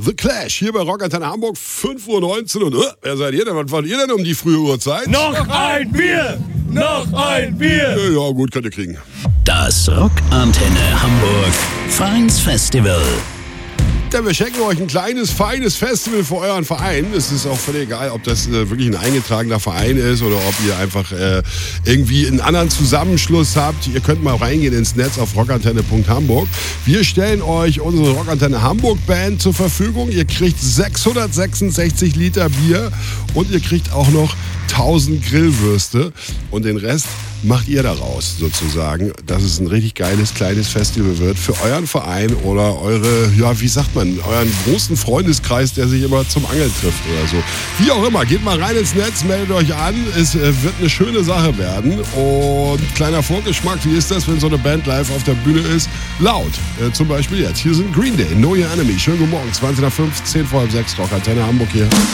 The Clash hier bei Rockantenne Hamburg, 5:19 Uhr. Und wer seid ihr denn? Was wollt ihr denn um die frühe Uhrzeit? Noch ein Bier! Noch ein Bier! Ja gut, könnt ihr kriegen. Das Rockantenne Hamburg Vereinsfestival. Ja, wir schenken euch ein kleines, feines Festival für euren Verein. Es ist auch völlig egal, ob das wirklich ein eingetragener Verein ist oder ob ihr einfach irgendwie einen anderen Zusammenschluss habt. Ihr könnt mal reingehen ins Netz auf rockantenne.hamburg. Wir stellen euch unsere Rockantenne Hamburg Band zur Verfügung. Ihr kriegt 666 Liter Bier und ihr kriegt auch noch 1000 Grillwürste. Und den Rest macht ihr daraus sozusagen, dass es ein richtig geiles, kleines Festival wird für euren Verein oder eure, ja, wie sagt man, euren großen Freundeskreis, der sich immer zum Angeln trifft oder so. Wie auch immer, geht mal rein ins Netz, meldet euch an. Es wird eine schöne Sache werden. Und kleiner Vorgeschmack, wie ist das, wenn so eine Band live auf der Bühne ist? Laut. Zum Beispiel jetzt. Hier sind Green Day, Know Your Enemy. Schönen guten Morgen, 20:05, 10 vor halb 6, Rockantenne Hamburg hier.